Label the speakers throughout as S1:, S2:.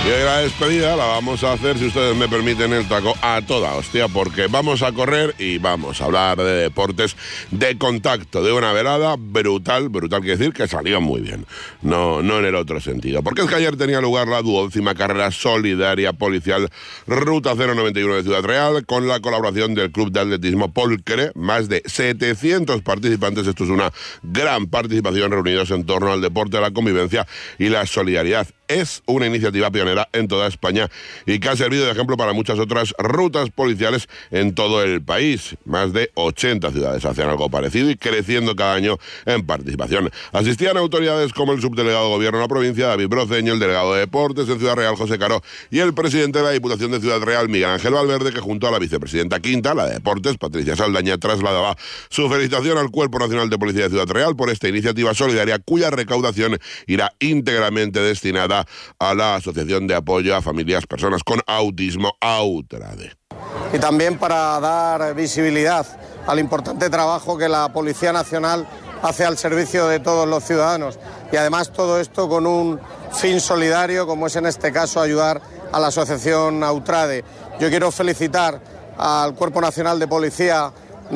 S1: Y hoy la despedida la vamos a hacer, si ustedes me permiten, el taco a toda hostia, porque vamos a correr y vamos a hablar de deportes de contacto, de una velada brutal quiere decir que salió muy bien, no en el otro sentido, porque es que ayer tenía lugar la 12ª carrera solidaria policial Ruta 091 de Ciudad Real, con la colaboración del Club de Atletismo Polcre, más de 700 participantes. Esto es una gran participación, reunidos en torno al deporte, la convivencia y la solidaridad. Es una iniciativa pionera en toda España y que ha servido de ejemplo para muchas otras rutas policiales en todo el país. Más de 80 ciudades hacen algo parecido y creciendo cada año en participación. Asistían autoridades como el subdelegado de Gobierno de la provincia, David Broceño, el delegado de Deportes en Ciudad Real, José Caro, y el presidente de la Diputación de Ciudad Real, Miguel Ángel Valverde, que junto a la vicepresidenta quinta, la de Deportes, Patricia Saldaña, trasladaba su felicitación al Cuerpo Nacional de Policía de Ciudad Real por esta iniciativa solidaria, cuya recaudación irá íntegramente destinada a la Asociación de Apoyo a Familias Personas con Autismo, AUTRADE.
S2: Y también para dar visibilidad al importante trabajo que la Policía Nacional hace al servicio de todos los ciudadanos. Y además todo esto con un fin solidario, como es en este caso ayudar a la Asociación AUTRADE. Yo quiero felicitar al Cuerpo Nacional de Policía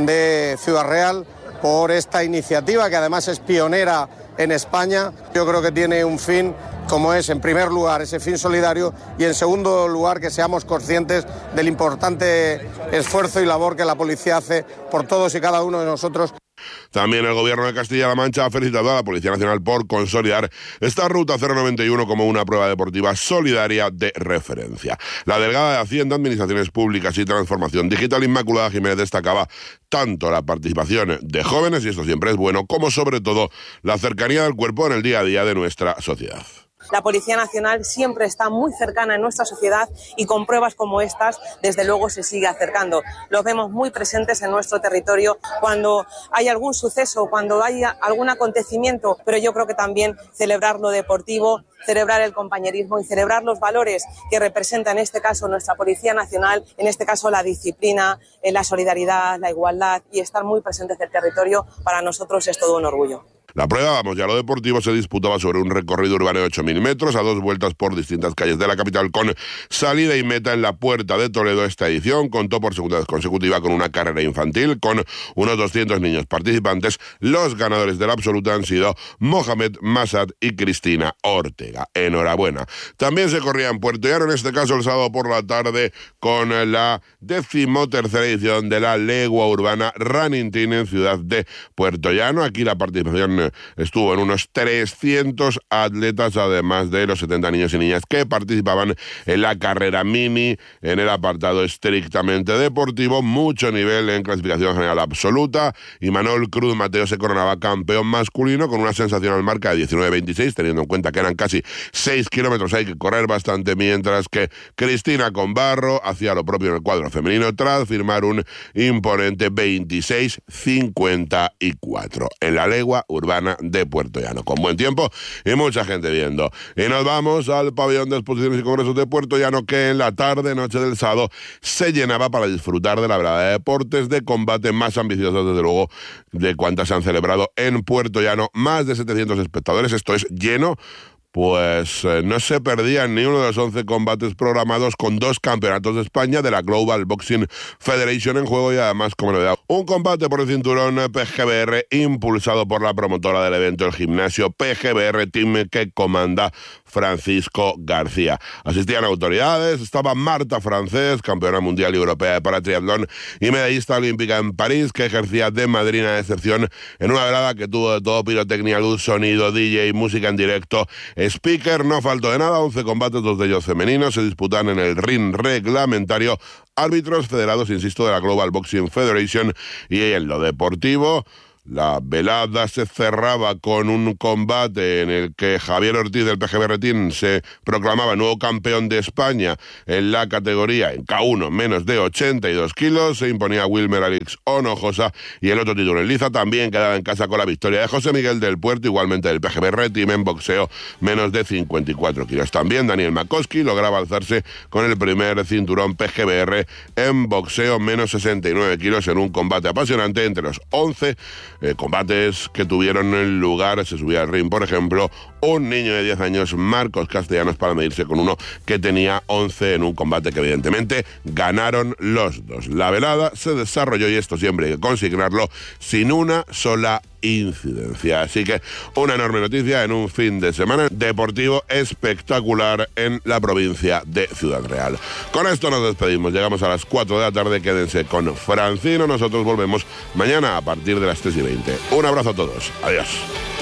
S2: de Ciudad Real por esta iniciativa, que además es pionera en España. Yo creo que tiene un fin, como es, en primer lugar, ese fin solidario, y en segundo lugar, que seamos conscientes del importante esfuerzo y labor que la policía hace por todos y cada uno de nosotros.
S1: También el Gobierno de Castilla-La Mancha ha felicitado a la Policía Nacional por consolidar esta Ruta 091 como una prueba deportiva solidaria de referencia. La delegada de Hacienda, Administraciones Públicas y Transformación Digital, Inmaculada Jiménez, destacaba tanto la participación de jóvenes, y esto siempre es bueno, como sobre todo la cercanía del cuerpo en el día a día de nuestra sociedad.
S3: La Policía Nacional siempre está muy cercana en nuestra sociedad y con pruebas como estas, desde luego, se sigue acercando. Los vemos muy presentes en nuestro territorio cuando hay algún suceso, cuando hay algún acontecimiento, pero yo creo que también celebrar lo deportivo, celebrar el compañerismo y celebrar los valores que representa en este caso nuestra Policía Nacional, en este caso la disciplina, la solidaridad, la igualdad, y estar muy presentes en el territorio, para nosotros es todo un orgullo.
S1: La prueba, vamos ya lo deportivo, se disputaba sobre un recorrido urbano de 8.000 metros, a 2 vueltas por distintas calles de la capital, con salida y meta en la Puerta de Toledo. Esta edición contó por segunda vez consecutiva con una carrera infantil, con unos 200 niños participantes. Los ganadores de la absoluta han sido Mohamed Masad y Cristina Ortega. Enhorabuena. También se corría en Puerto Llano, en este caso el sábado por la tarde, con la 13ª edición de la Legua Urbana Running Team en Ciudad de Puerto Llano. Aquí la participación estuvo en unos 300 atletas, además de los 70 niños y niñas que participaban en la carrera mini, en el apartado estrictamente deportivo. Mucho nivel en clasificación general absoluta. Imanol Cruz Mateo se coronaba campeón masculino con una sensacional marca de 19.26, teniendo en cuenta que eran casi 6 kilómetros, hay que correr bastante, mientras que Cristina Conbarro hacía lo propio en el cuadro femenino tras firmar un imponente 26.54 en la Legua Urbana de Puerto Llano, con buen tiempo y mucha gente viendo. Y nos vamos al pabellón de exposiciones y congresos de Puerto Llano, que en la tarde-noche del sábado se llenaba para disfrutar de la velada de deportes de combate más ambiciosa, desde luego, de cuantas se han celebrado en Puerto Llano. Más de 700 espectadores, esto es lleno. Pues no se perdían ni uno de los 11 combates programados, con 2 campeonatos de España de la Global Boxing Federation en juego, y además, como novedad, un combate por el cinturón PGBR impulsado por la promotora del evento, el gimnasio PGBR Team, que comanda Francisco García. Asistían autoridades, estaba Marta Francés, campeona mundial y europea de paratriatlón y medallista olímpica en París, que ejercía de madrina de excepción en una velada que tuvo de todo: pirotecnia, luz, sonido, DJ, música en directo, speaker. No faltó de nada. 11 combates, 2 de ellos femeninos, se disputan en el ring reglamentario. Árbitros federados, insisto, de la Global Boxing Federation. Y en lo deportivo, la velada se cerraba con un combate en el que Javier Ortiz del PGBR Team se proclamaba nuevo campeón de España en la categoría en K1 menos de 82 kilos. Se imponía Wilmer Alix Onojosa, y el otro título en liza también quedaba en casa con la victoria de José Miguel del Puerto, igualmente del PGBR Team, en boxeo menos de 54 kilos. También Daniel Makoski lograba alzarse con el primer cinturón PGBR en boxeo menos 69 kilos en un combate apasionante entre los 11 combates que tuvieron lugar. Se subía al ring, por ejemplo, un niño de 10 años, Marcos Castellanos, para medirse con uno que tenía 11 en un combate que evidentemente ganaron los dos. La velada se desarrolló, y esto siempre hay que consignarlo, sin una sola incidencia. Así que una enorme noticia en un fin de semana deportivo espectacular en la provincia de Ciudad Real. Con esto nos despedimos. Llegamos a las 4 de la tarde. Quédense con Francino. Nosotros volvemos mañana a partir de las 3:20. Un abrazo a todos. Adiós.